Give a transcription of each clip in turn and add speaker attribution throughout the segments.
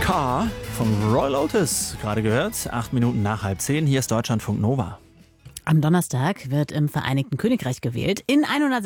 Speaker 1: Car von Roy Lotus, gerade gehört, 8 Minuten nach 9:30. Hier ist Deutschlandfunk Nova.
Speaker 2: Am Donnerstag wird im Vereinigten Königreich gewählt. In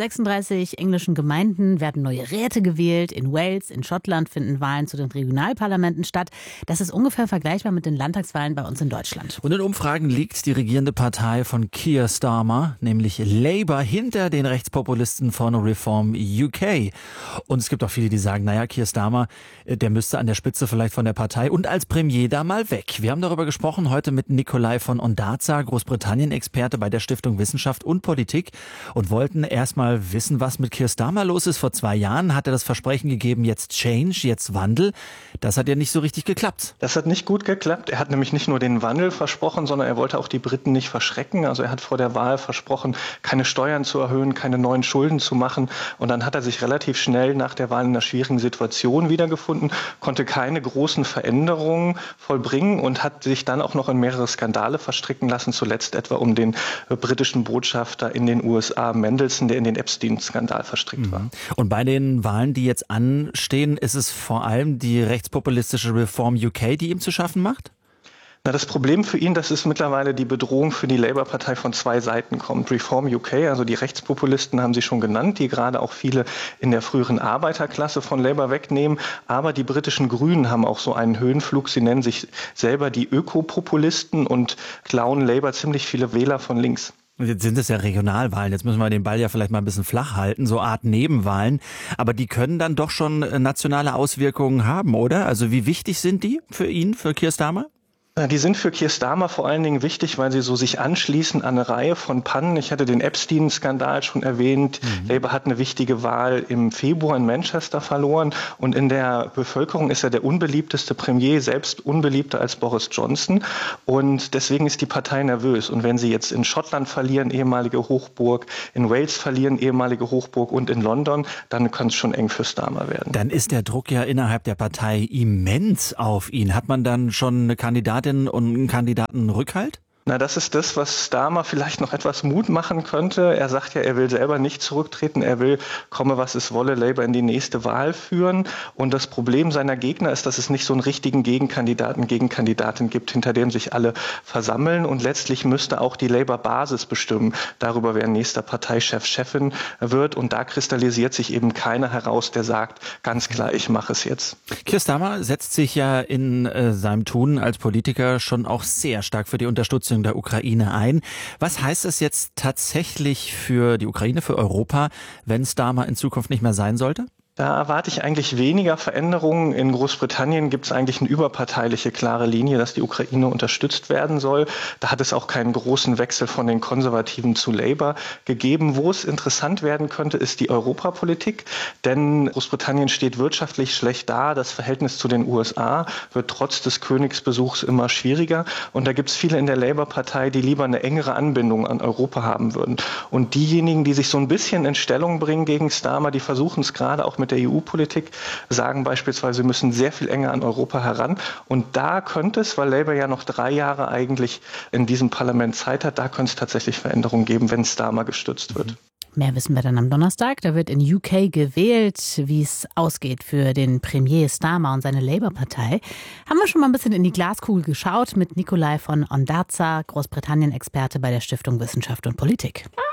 Speaker 2: 136 englischen Gemeinden werden neue Räte gewählt. In Wales, in Schottland finden Wahlen zu den Regionalparlamenten statt. Das ist ungefähr vergleichbar mit den Landtagswahlen bei uns in Deutschland.
Speaker 1: Und in Umfragen liegt die regierende Partei von Keir Starmer, nämlich Labour, hinter den Rechtspopulisten von Reform UK. Und es gibt auch viele, die sagen, naja, Keir Starmer, der müsste an der Spitze vielleicht von der Partei und als Premier da mal weg. Wir haben darüber gesprochen heute mit Nikolai von Ondarza, Großbritannien-Experte bei der Stiftung Wissenschaft und Politik und wollten erstmal wissen, was mit Keir Starmer los ist. Vor 2 Jahren hat er das Versprechen gegeben, jetzt Change, jetzt Wandel. Das hat ja nicht so richtig geklappt.
Speaker 3: Das hat nicht gut geklappt. Er hat nämlich nicht nur den Wandel versprochen, sondern er wollte auch die Briten nicht verschrecken. Also er hat vor der Wahl versprochen, keine Steuern zu erhöhen, keine neuen Schulden zu machen. Und dann hat er sich relativ schnell nach der Wahl in einer schwierigen Situation wiedergefunden, konnte keine großen Veränderungen vollbringen und hat sich dann auch noch in mehrere Skandale verstricken lassen, zuletzt etwa um den britischen Botschafter in den USA, Mendelssohn, der in den Epstein-Skandal verstrickt war.
Speaker 1: Und bei den Wahlen, die jetzt anstehen, ist es vor allem die rechtspopulistische Reform UK, die ihm zu schaffen macht?
Speaker 3: Na, das Problem für ihn, das ist mittlerweile die Bedrohung für die Labour-Partei von 2 Seiten kommt. Reform UK, also die Rechtspopulisten haben Sie schon genannt, die gerade auch viele in der früheren Arbeiterklasse von Labour wegnehmen. Aber die britischen Grünen haben auch so einen Höhenflug. Sie nennen sich selber die Ökopopulisten und klauen Labour ziemlich viele Wähler von links.
Speaker 1: Jetzt sind es ja Regionalwahlen, jetzt müssen wir den Ball ja vielleicht mal ein bisschen flach halten, so Art Nebenwahlen. Aber die können dann doch schon nationale Auswirkungen haben, oder? Also wie wichtig sind die für ihn, für Keir Starmer?
Speaker 3: Die sind für Keir Starmer vor allen Dingen wichtig, weil sie so sich anschließen an eine Reihe von Pannen. Ich hatte den Epstein-Skandal schon erwähnt. Labour hat eine wichtige Wahl im Februar in Manchester verloren. Und in der Bevölkerung ist er der unbeliebteste Premier, selbst unbeliebter als Boris Johnson. Und deswegen ist die Partei nervös. Und wenn sie jetzt in Schottland verlieren, ehemalige Hochburg, in Wales verlieren, ehemalige Hochburg und in London, dann kann es schon eng für Starmer werden.
Speaker 1: Dann ist der Druck ja innerhalb der Partei immens auf ihn. Hat man dann schon eine Kandidatin und einen Kandidaten Rückhalt?
Speaker 3: Na, das ist das, was Starmer vielleicht noch etwas Mut machen könnte. Er sagt ja, er will selber nicht zurücktreten. Er will, komme was es wolle, Labour in die nächste Wahl führen. Und das Problem seiner Gegner ist, dass es nicht so einen richtigen Gegenkandidatin gibt, hinter dem sich alle versammeln. Und letztlich müsste auch die Labour-Basis bestimmen darüber, wer nächster Parteichef, Chefin wird. Und da kristallisiert sich eben keiner heraus, der sagt, ganz klar, ich mache es jetzt.
Speaker 1: Keir Starmer setzt sich ja in seinem Tun als Politiker schon auch sehr stark für die Unterstützung der Ukraine ein. Was heißt es jetzt tatsächlich für die Ukraine, für Europa, wenn Starmer in Zukunft nicht mehr sein sollte?
Speaker 3: Da erwarte ich eigentlich weniger Veränderungen. In Großbritannien gibt es eigentlich eine überparteiliche, klare Linie, dass die Ukraine unterstützt werden soll. Da hat es auch keinen großen Wechsel von den Konservativen zu Labour gegeben. Wo es interessant werden könnte, ist die Europapolitik. Denn Großbritannien steht wirtschaftlich schlecht da. Das Verhältnis zu den USA wird trotz des Königsbesuchs immer schwieriger. Und da gibt es viele in der Labour-Partei, die lieber eine engere Anbindung an Europa haben würden. Und diejenigen, die sich so ein bisschen in Stellung bringen gegen Starmer, die versuchen es gerade auch mit der EU-Politik, sagen beispielsweise, wir müssen sehr viel enger an Europa heran. Und da könnte es, weil Labour ja noch 3 Jahre eigentlich in diesem Parlament Zeit hat, da könnte es tatsächlich Veränderungen geben, wenn Starmer gestützt wird.
Speaker 2: Mehr wissen wir dann am Donnerstag. Da wird in UK gewählt, wie es ausgeht für den Premier Starmer und seine Labour-Partei. Haben wir schon mal ein bisschen in die Glaskugel geschaut mit Nikolai von Ondarza, Großbritannien-Experte bei der Stiftung Wissenschaft und Politik.